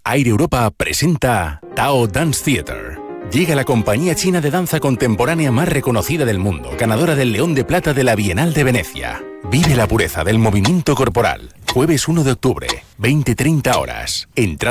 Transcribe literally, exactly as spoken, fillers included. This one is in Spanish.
Air Europa presenta Tao Dance Theater. Llega la compañía china de danza contemporánea más reconocida del mundo, ganadora del León de Plata de la Bienal de Venecia. Vive la pureza del movimiento corporal. Jueves uno de octubre, veinte treinta horas. Entrada